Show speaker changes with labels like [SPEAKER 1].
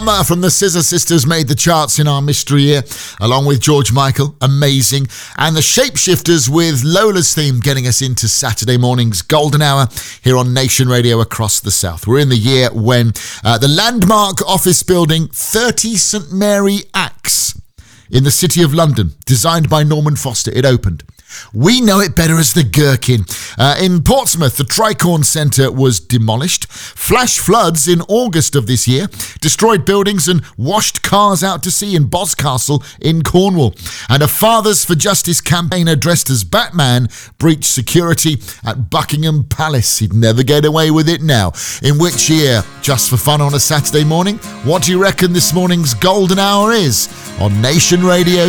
[SPEAKER 1] From the Scissor Sisters made the charts in our mystery year, along with George Michael, Amazing, and the Shapeshifters with Lola's theme getting us into Saturday morning's golden hour here on Nation Radio across the South. We're in the year when the landmark office building 30 St Mary Axe in the City of London, designed by Norman Foster, it opened. We know it better as the Gherkin. In Portsmouth, the Tricorn Centre was demolished. Flash floods in August of this year destroyed buildings and washed cars out to sea in Boscastle in Cornwall. And a Fathers for Justice campaigner dressed as Batman breached security at Buckingham Palace. He'd never get away with it now. In which year? Just for fun on a Saturday morning? What do you reckon this morning's golden hour is on Nation Radio